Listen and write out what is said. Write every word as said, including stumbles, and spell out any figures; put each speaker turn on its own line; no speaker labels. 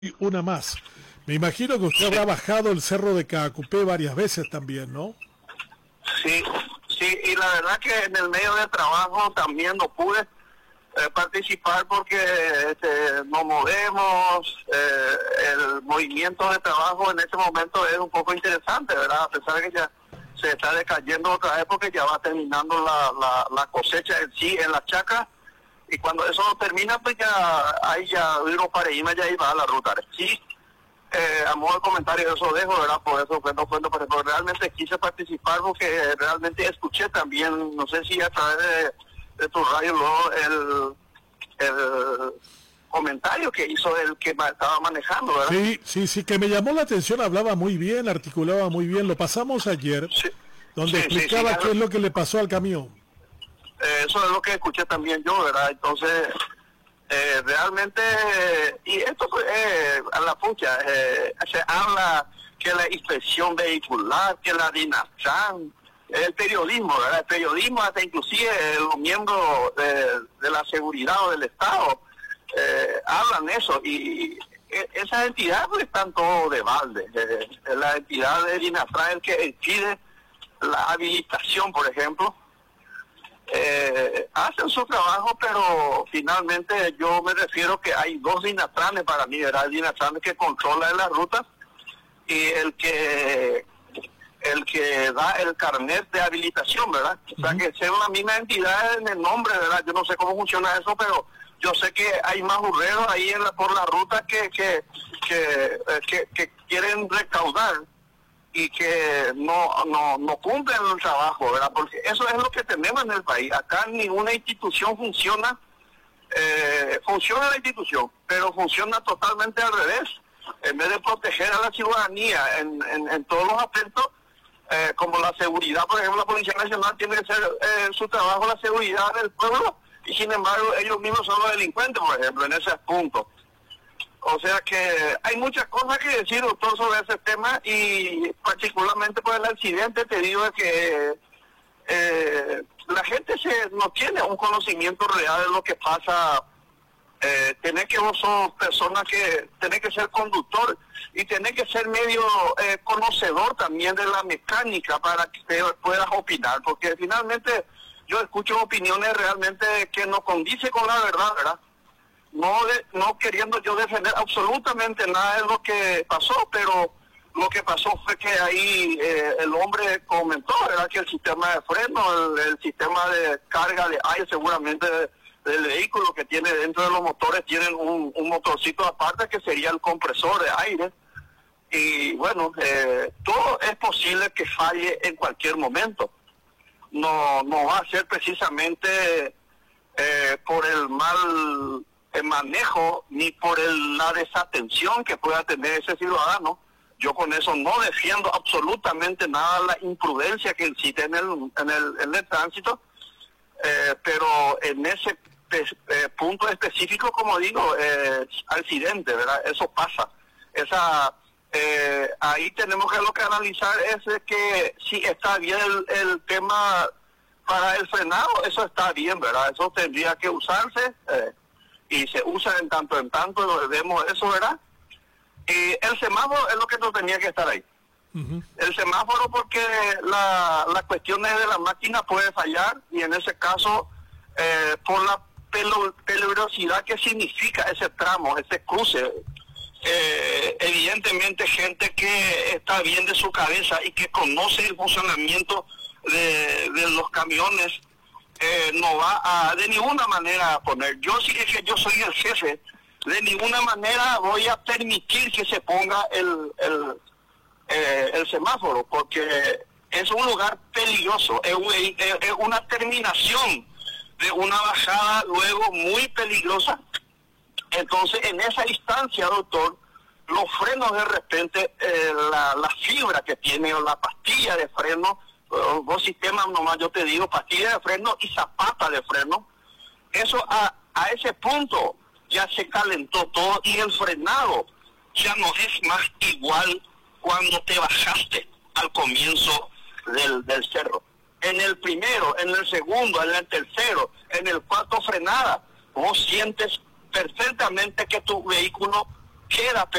Y una más. Me imagino que usted habrá bajado el cerro de Caacupé varias veces también, ¿no?
Sí, sí, y la verdad que en el medio de trabajo también no pude eh, participar porque este, nos movemos, eh, el movimiento de trabajo en este momento es un poco interesante, ¿verdad? A pesar de que ya se está decayendo otra vez porque ya va terminando la, la, la cosecha en sí en la chacra, y cuando eso termina, pues ya ahí ya Viro Pareína ya iba a la ruta. Sí, eh, a modo de comentario eso dejo, ¿verdad? Por eso cuento, cuento, pero realmente quise participar porque realmente escuché también, no sé si a través de, de tu radio, luego el, el comentario que hizo el que ma- estaba manejando, ¿verdad?
Sí, sí, sí, que me llamó la atención, hablaba muy bien, articulaba muy bien, lo pasamos ayer,
Sí,
donde
sí, sí,
explicaba
sí,
qué es lo que le pasó al camión.
Eh, eso es lo que escuché también yo, ¿verdad? Entonces, eh, realmente, eh, y esto pues, eh, a la pucha, eh, se habla que la inspección vehicular, que la DINASAN, el periodismo, ¿verdad? El periodismo, hasta inclusive eh, los miembros de, de la seguridad o del Estado, eh, hablan eso, y eh, esas entidades pues, están todos de balde. Eh, la entidad de DINASAN es el que impide la habilitación, por ejemplo. Eh, hacen su trabajo, pero finalmente yo me refiero que hay dos DINATRANes para mí, ¿verdad? El DINATRAN que controla las rutas y el que el que da el carnet de habilitación, ¿verdad? O sea, que sea una misma entidad en el nombre, ¿verdad? Yo no sé cómo funciona eso, pero yo sé que hay más burreros ahí en la, por la ruta que que, que, eh, que, que quieren recaudar y que no, no, no cumplen el trabajo, ¿verdad? Porque eso es lo que tenemos en el país. Acá ninguna institución funciona, eh, funciona la institución, pero funciona totalmente al revés. En vez de proteger a la ciudadanía en, en, en todos los aspectos, eh, como la seguridad, por ejemplo, la Policía Nacional tiene que ser eh, su trabajo la seguridad del pueblo, y sin embargo ellos mismos son los delincuentes, por ejemplo, en ese punto. O sea que hay muchas cosas que decir, doctor, sobre ese tema, y particularmente por el accidente te digo que eh, la gente se no tiene un conocimiento real de lo que pasa. Eh, tenés que vos sos persona que tenés que ser conductor y tenés que ser medio eh, conocedor también de la mecánica para que te puedas opinar, porque finalmente yo escucho opiniones realmente que no condicen con la verdad, ¿verdad? No, de, no queriendo yo defender absolutamente nada de lo que pasó, pero lo que pasó fue que ahí eh, el hombre comentó, ¿verdad?, que el sistema de freno, el, el sistema de carga de aire seguramente de, del vehículo que tiene dentro de los motores, tienen un, un motorcito aparte que sería el compresor de aire. Y bueno, eh, todo es posible que falle en cualquier momento. No, no va a ser precisamente eh, por el mal el manejo ni por el, la desatención que pueda tener ese ciudadano. Yo con eso no defiendo absolutamente nada la imprudencia que existe en el, en el, en el tránsito, eh, pero en ese eh, punto específico, como digo, eh, accidente, ¿verdad? Eso pasa. Esa eh, ahí tenemos que lo que analizar es que si está bien el, el tema para el frenado, eso está bien, ¿verdad? Eso tendría que usarse, eh, y se usa en tanto en tanto, vemos eso, ¿verdad? Y el semáforo es lo que no tenía que estar ahí. Uh-huh. El semáforo porque la, las cuestiones de la máquina puede fallar, y en ese caso, eh, por la pelo, peligrosidad que significa ese tramo, ese cruce, eh, evidentemente gente que está bien de su cabeza y que conoce el funcionamiento de, de los camiones, Eh, no va a de ninguna manera a poner. Yo sí es que yo soy el jefe, de ninguna manera voy a permitir que se ponga el el, eh, el semáforo, porque es un lugar peligroso, es, es, es una terminación de una bajada luego muy peligrosa. Entonces en esa instancia, doctor, los frenos de repente, eh, la, la fibra que tiene, o la pastilla de freno, dos sistemas nomás, yo te digo, pastilla de freno y zapata de freno, eso a, a ese punto ya se calentó todo, y el frenado ya no es más igual cuando te bajaste al comienzo del, del cerro. En el primero, en el segundo, en el tercero, en el cuarto frenada, vos sientes perfectamente que tu vehículo queda